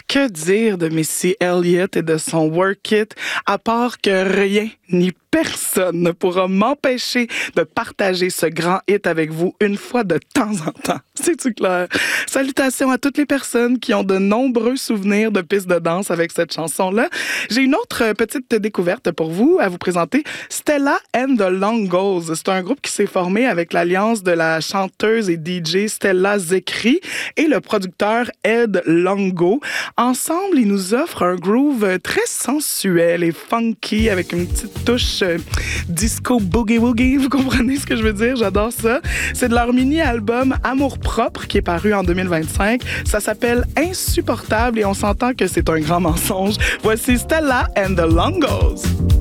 Que dire de Missy Elliott et de son Work It, à part que rien ni personne ne pourra m'empêcher de partager ce grand hit avec vous une fois de temps en temps. C'est-tu clair? Salutations à toutes les personnes qui ont de nombreux souvenirs de pistes de danse avec cette chanson-là. J'ai une autre petite découverte pour vous à vous présenter. Stella and the Longos. C'est un groupe qui s'est formé avec l'alliance de la chanteuse et DJ Stella Zekri et le producteur Ed Longo. Ensemble, ils nous offrent un groove très sensuel et funky avec une petite touche disco boogie woogie. Vous comprenez ce que je veux dire? J'adore ça. C'est de leur mini-album Amour propre qui est paru en 2025. Ça s'appelle Insupportable et on s'entend que c'est un grand mensonge. Voici Stella and the Longos.